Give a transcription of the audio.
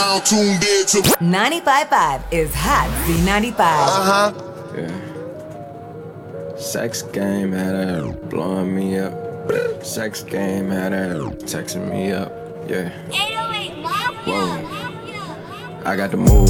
tuned in to 95.5 is Hot Z95. Yeah. Sex game had her blowing me up. Sex game had her texting me up. Yeah. 808 Mafia. Whoa. I got the move.